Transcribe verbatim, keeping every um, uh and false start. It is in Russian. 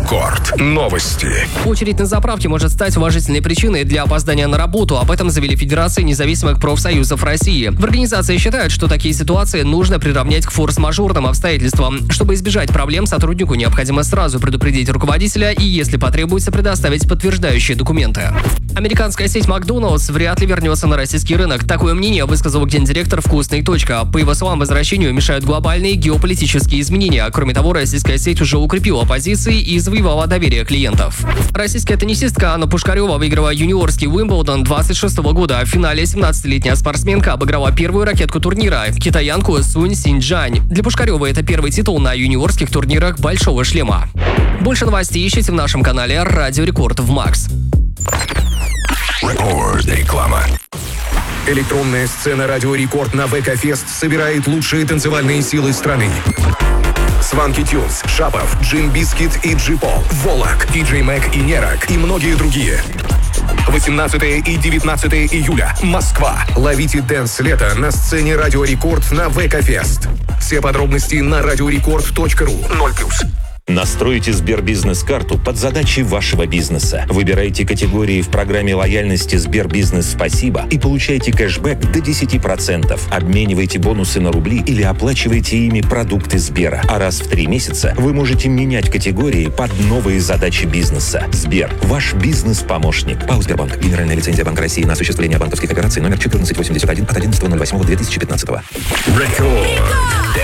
Рекорд. Новости. Очередь на заправке может стать уважительной причиной для опоздания на работу. Об этом заявили Федерация независимых профсоюзов России. В организации считают, что такие ситуации нужно приравнять к форс-мажорным обстоятельствам. Чтобы избежать проблем, сотруднику необходимо сразу предупредить руководителя и, если потребуется, предоставить подтверждающие документы. Американская сеть Макдоналдс вряд ли вернется на российский рынок. Такое мнение высказал гендиректор «Вкусной. Точка». По его словам, возвращению мешают глобальные геополитические изменения. Кроме того, российская сеть уже укрепила позиции и завоевала доверие клиентов. Российская теннисистка Анна Пушкарева выиграла юниорский Уимблдон двадцать шестого года. В финале семнадцатилетняя спортсменка обыграла первую ракетку турнира – китаянку Сунь Синьчжань. Для Пушкаревой это первый титул на юниорских турнирах «Большого шлема». Больше новостей ищите в нашем канале «Радио Рекорд» в Макс. Рекорд. Реклама. Электронная сцена «Радио Рекорд» на ВК Фест собирает лучшие танцевальные силы страны. Сванки Тюнс, Шапов, Джин Бискит и Джипол, Волок, Диджей Мэг и Нерак и многие другие. восемнадцатого и девятнадцатого июля. Москва. Ловите дэнс лето на сцене «Радио Рекорд» на ВК Фест. Все подробности на радиорекорд точка ру. ноль плюс. Настройте Сбербизнес-карту под задачи вашего бизнеса. Выбирайте категории в программе лояльности Сбербизнес Спасибо и получайте кэшбэк до десять процентов. Обменивайте бонусы на рубли или оплачивайте ими продукты Сбера. А раз в три месяца вы можете менять категории под новые задачи бизнеса. Сбер – ваш бизнес-помощник. ПАО «Сбербанк». Генеральная лицензия Банка России на осуществление банковских операций номер четырнадцать восемьдесят один от одиннадцатого ноль восьмого две тысячи пятнадцатого. Рекорд.